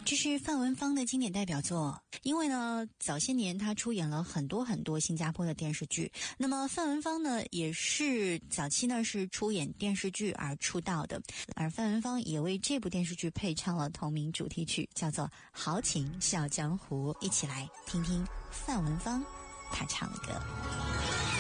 这是范文芳的经典代表作，因为呢，早些年他出演了很多新加坡的电视剧。那么范文芳呢，也是早期呢是出演电视剧而出道的，而范文芳也为这部电视剧配唱了同名主题曲，叫做《豪情笑江湖》。一起来听听范文芳他唱的歌。